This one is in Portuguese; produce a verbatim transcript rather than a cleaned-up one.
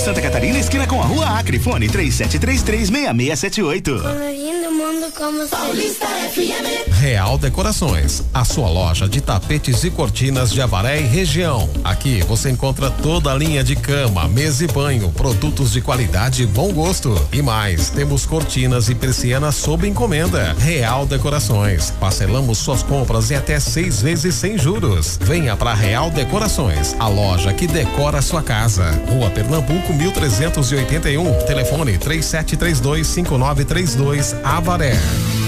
Santa Catarina, esquina com a Rua Acre. Fone três sete três três, seis seis sete oito. Mundo como Paulista F M. Real Decorações, a sua loja de tapetes e cortinas de Avaré e região. Aqui você encontra toda a linha de cama, mesa e banho, produtos de qualidade e bom gosto. E mais, temos cortinas e persianas sob encomenda. Real Decorações, parcelamos suas compras em até seis vezes sem juros. Venha para Real Decorações, a loja que decora a sua casa. Rua Pernambuco, mil trezentos e oitenta e um. Telefone três sete três dois, cinco nove três dois, Avaré.